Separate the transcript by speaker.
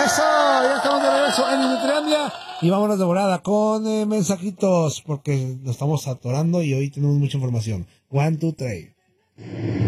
Speaker 1: Eso, ya estamos de regreso en Nutrendia y vámonos de volada con mensajitos porque nos estamos atorando y hoy tenemos mucha información. 1, 2, 3.